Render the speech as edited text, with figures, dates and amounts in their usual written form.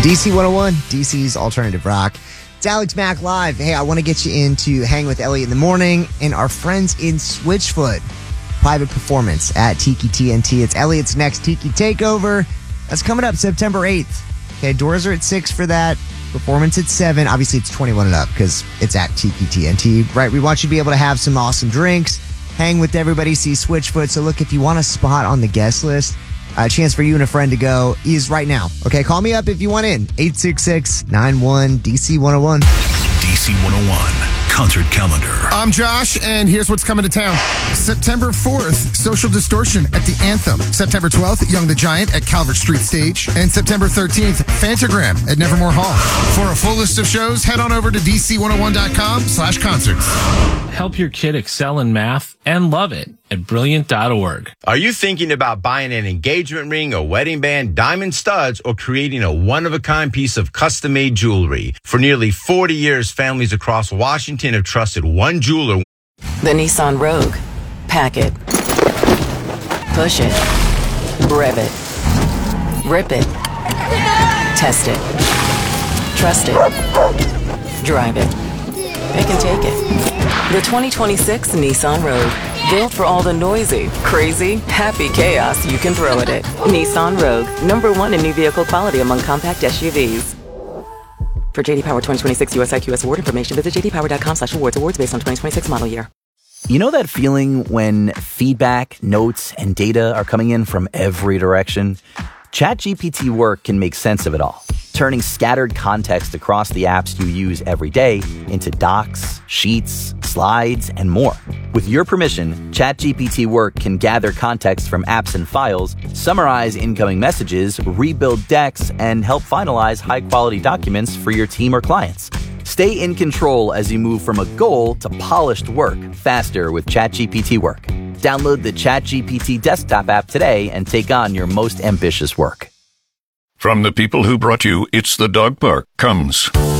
DC 101, DC's Alternative Rock. It's Alex Mack Live. Hey, I want to get you in to hang with Elliot in the morning and our friends in Switchfoot. Private performance at Tiki TNT. It's Elliot's next Tiki Takeover. That's coming up September 8th. Okay, doors are at 6 for that. Performance at 7. Obviously, it's 21 and up because it's at Tiki TNT. Right, we want you to be able to have some awesome drinks, hang with everybody, see Switchfoot. So look, if you want a spot on the guest list, a chance for you and a friend to go is right now. Okay, call me up if you want in. 866-91-DC-101. DC 101 concert calendar. I'm Josh, and here's what's coming to town. September 4th, Social Distortion at the Anthem. September 12th, Young the Giant at Calvert Street Stage. And September 13th, Fantagram at Nevermore Hall. For a full list of shows, head on over to dc101.com/concerts. Help your kid excel in math and love it at brilliant.org. Are you thinking about buying an engagement ring, a wedding band, diamond studs, or creating a one-of-a-kind piece of custom-made jewelry? For nearly 40 years, families across Washington have trusted one jeweler. The Nissan Rogue. Pack it. Push it. Rev it. Rip it. Test it. Trust it. Drive it. Pick and take it. The 2026 Nissan Rogue. Built for all the noisy, crazy, happy chaos you can throw at it. Nissan Rogue. #1 in new vehicle quality among compact SUVs. For JD Power 2026 US IQS award information, visit jdpower.com/awards. Awards based on 2026 model year. You know that feeling when feedback, notes, and data are coming in from every direction? ChatGPT Work can make sense of it all, turning scattered context across the apps you use every day into docs, sheets, slides, and more. With your permission, ChatGPT Work can gather context from apps and files, summarize incoming messages, rebuild decks, and help finalize high-quality documents for your team or clients. Stay in control as you move from a goal to polished work faster with ChatGPT Work. Download the ChatGPT desktop app today and take on your most ambitious work. From the people who brought you It's the Dog Park comes